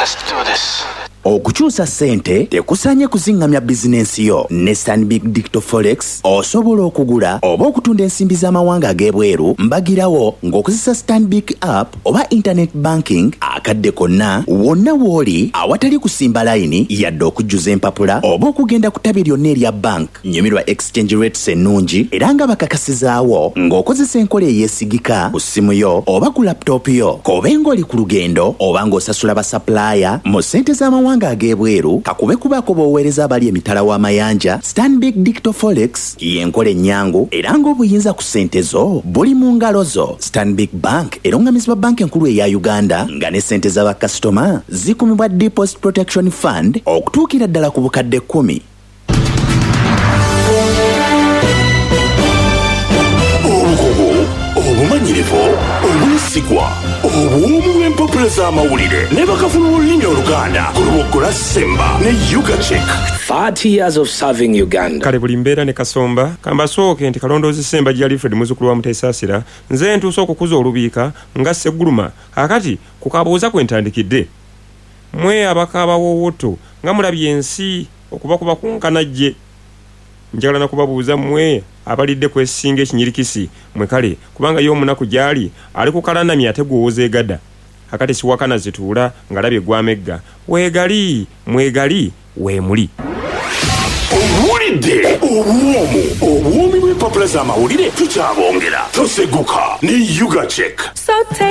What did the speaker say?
Let's do this. Okukyusa ssente tekusaanye kuzingamya bizinensi yo. Ne Stanbic Digital Forex osobola okugula oba okutunda ensimbi z'amawanga ag'ebweru mbagirawo ng'okozesa Stanbic app oba internet banking akadde konna wonna w'oli awatali kusimba layini yadde okujjuza empapula oba okugenda ku ttabi lyonna erya bank. Nyumirwa exchange rates ennungi era nga bakakasizaawo ng'okozesa enkola eyeesigika ku ssimu yo oba ku laptop yo kobe ng'oli ku lugendo oba ng'osasula basapulaaya mu ssente z'amawanga ag'ebweru kakube kubaako b'oweereza abali emitala w'amayanja. Stanbic Digital Forex y'enkola ennyangu era ng'obuyinza ku ssente zo buli mu ngalo zo. Stanbic Bank erungamizibwa banka enkulu eya Uganda nga ne ssente z'abakasitoma zikumibwa Deposit Protection Fund okutuukira ddala ku bukadde 10. Obumanyirivu, obwesigwa, obuwoomu bw'empapula z'amawulire ne bakafuna olulimi Oluganda ku Lubogola Semba ne Ugachek. 30 years of serving Uganda. Kale buli mbeera ne Kasomba kambasooke nti Kalondoozi Semba gya Alfred muzzukulu wa Muteesaasira nze ntuuse okukuza olubiika nga Ssegguluma akati ku kabuuza kwe ntandikidde. Mwe abakaaba woowoto nga mulabye ensi okubakuba kunkanajje. Njagala na kubabuuza mwe abalidde kwesinga ekinyirikisi mwe kale kubanga yo omunaku gyali ali ku kalanamya ate gw'owoza egada akati siwakana zituula ngalabye gwamegga weegali mwegali weemuli. Owulidde obuwoomi bw'empapula z'amawulire tukyabongera toseguka ne Ugachek.